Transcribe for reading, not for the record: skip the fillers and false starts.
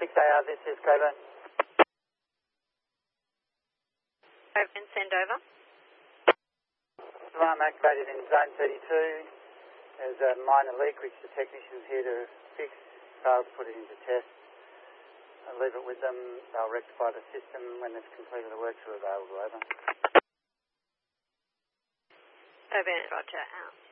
6AR, this is Coburn. Open, send over. Alarm activated in zone 32. There's a minor leak which the technician's here to fix. Failed to put it into test. I'll leave it with them. They'll rectify the system when they've completed the works are available. Over. Over, Roger, out.